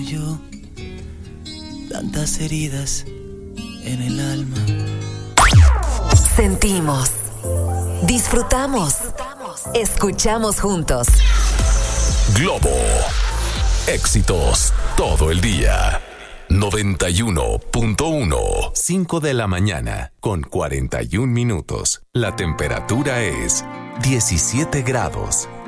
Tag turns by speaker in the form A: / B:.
A: yo, tantas heridas en el alma.
B: Sentimos, disfrutamos, escuchamos juntos.
C: Globo. Éxitos todo el día. 91.1. 5 de la mañana con 41 minutos. La temperatura es 17 grados.